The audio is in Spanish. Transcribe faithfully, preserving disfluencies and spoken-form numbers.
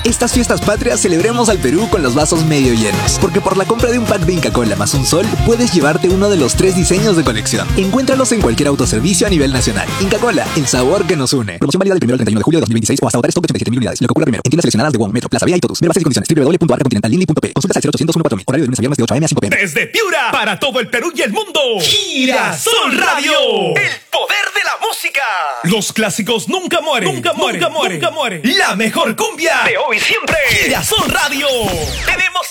Estas fiestas patrias celebremos al Perú con los vasos medio llenos, porque por la compra de un pack de Inca Kola más un sol, puedes llevarte uno de los tres diseños de colección. Encuéntralos en cualquier autoservicio a nivel nacional. Inca Kola, el sabor que nos une. Promoción válida del primero al treinta y uno de julio de dos mil veintiséis o hasta agotar stock de ochenta y siete mil unidades. Lo que ocurra primero. En tiendas seleccionadas de Wong, Metro, Plaza Vía y Totus. Ver bases y condiciones. doble u doble u doble u punto arca continental lindy punto p. Consultas al cero ochocientos uno cuatro mil. Horario de lunes a viernes de ocho a eme a cinco pe eme. Desde Piura para todo el Perú y el mundo. Girasol Radio. El poder de la música. Los clásicos nunca mueren. Nunca mueren. Nunca mueren. Nunca mueren. La mejor cumbia de hoy y siempre. Girasol Radio. Tenemos